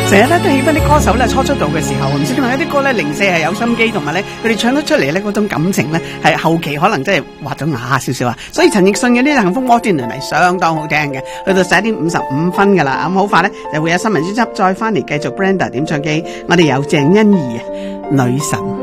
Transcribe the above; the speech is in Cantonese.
成日咧都喜歡啲歌手咧初出道嘅時候，唔知點解啲歌咧零舍係有心機，同埋咧佢哋唱得出嚟咧嗰種感情咧係後期可能真係滑咗牙少少啊！所以陳奕迅嘅呢隻幸福摩天輪係相當好聽嘅，去到11:55噶啦，咁好快咧就會有新聞專輯再翻嚟繼續 Brenda 點唱機，我哋有鄭欣宜女神。